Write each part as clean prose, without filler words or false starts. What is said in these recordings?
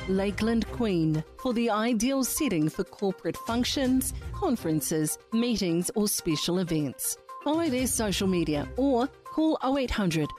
Lakeland Queen for the ideal setting for corporate functions, conferences, meetings or special events. Follow their social media or call 0800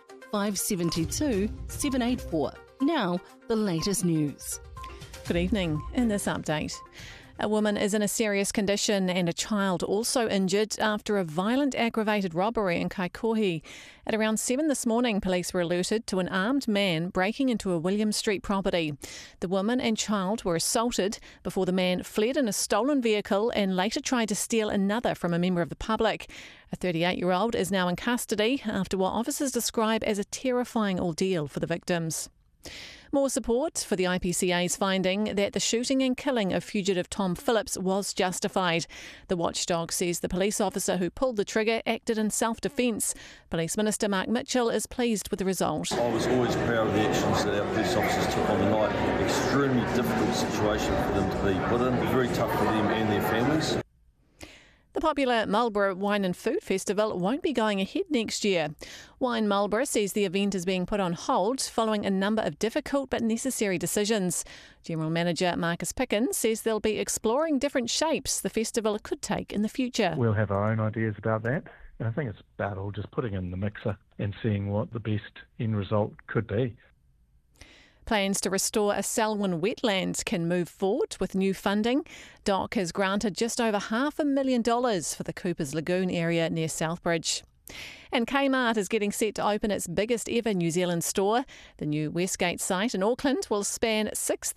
572 784. Now, the latest news. Good evening. In this update, a woman is in a serious condition and a child also injured after a violent aggravated robbery in Kaikohe. At around 7 this morning, police were alerted to an armed man breaking into a William Street property. The woman and child were assaulted before the man fled in a stolen vehicle and later tried to steal another from a member of the public. A 38-year-old is now in custody after what officers describe as a terrifying ordeal for the victims. More support for the IPCA's finding that the shooting and killing of fugitive Tom Phillips was justified. The watchdog says the police officer who pulled the trigger acted in self-defence. Police Minister Mark Mitchell is pleased with the result. I was always proud of the actions that our police officers took on the night. Extremely difficult situation for them to be put in. Very tough for them and their families. The popular Marlborough Wine and Food Festival won't be going ahead next year. Wine Marlborough says the event is being put on hold following a number of difficult but necessary decisions. General Manager Marcus Pickens says they'll be exploring different shapes the festival could take in the future. We'll have our own ideas about that. And I think it's about all just putting in the mixer and seeing what the best end result could be. Plans to restore a Selwyn wetland can move forward with new funding. DOC has granted just over $500,000 for the Coopers Lagoon area near Southbridge. And Kmart is getting set to open its biggest ever New Zealand store. The new Westgate site in Auckland will span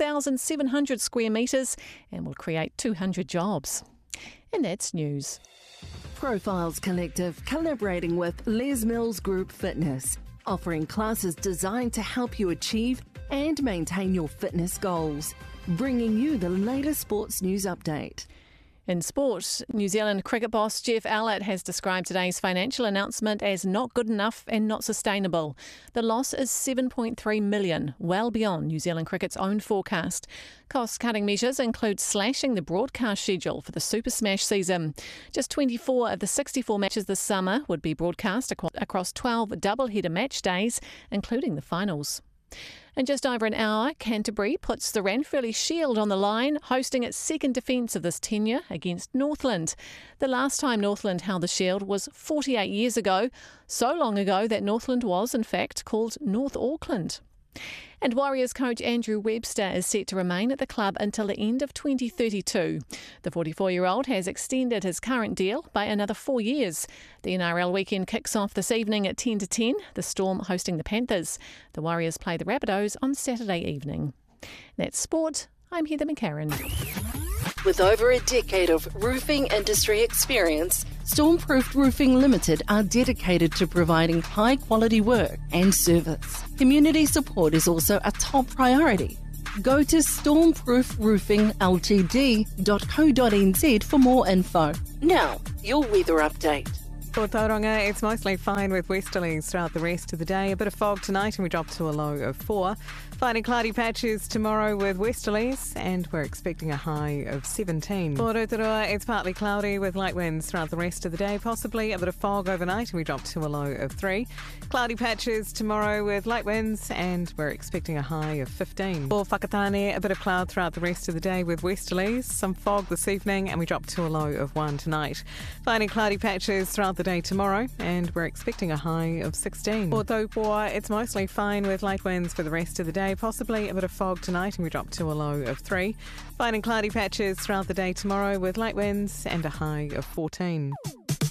6,700 square metres and will create 200 jobs. And that's news. Profiles Collective collaborating with Les Mills Group Fitness, offering classes designed to help you achieve and maintain your fitness goals. Bringing you the latest sports news update. In sport, New Zealand cricket boss Jeff Allett has described today's financial announcement as not good enough and not sustainable. The loss is $7.3 million, well beyond New Zealand cricket's own forecast. Cost-cutting measures include slashing the broadcast schedule for the Super Smash season. Just 24 of the 64 matches this summer would be broadcast across 12 double-header match days, including the finals. In just over an hour, Canterbury puts the Ranfurly Shield on the line, hosting its second defence of this tenure against Northland. The last time Northland held the Shield was 48 years ago, so long ago that Northland was, in fact, called North Auckland. And Warriors coach Andrew Webster is set to remain at the club until the end of 2032. The 44-year-old has extended his current deal by another 4 years. The NRL weekend kicks off this evening at 10 to 10, the Storm hosting the Panthers. The Warriors play the Rabbitohs on Saturday evening. That's sport. I'm Heather McCarran. With over a decade of roofing industry experience, Stormproofed Roofing Limited are dedicated to providing high-quality work and service. Community support is also a top priority. Go to stormproofroofingltd.co.nz for more info. Now, your weather update. For Tauranga, it's mostly fine with westerlies throughout the rest of the day. A bit of fog tonight and we drop to a low of 4. Finding cloudy patches tomorrow with westerlies and we're expecting a high of 17. For Rotorua, it's partly cloudy with light winds throughout the rest of the day. Possibly a bit of fog overnight and we drop to a low of 3. Cloudy patches tomorrow with light winds and we're expecting a high of 15. For Whakatane, a bit of cloud throughout the rest of the day with westerlies. Some fog this evening and we drop to a low of 1 tonight. Finding cloudy patches throughout the day tomorrow and we're expecting a high of 16. For Taupoa, it's mostly fine with light winds for the rest of the day. Possibly a bit of fog tonight and we drop to a low of 3. Finding cloudy patches throughout the day tomorrow with light winds and a high of 14.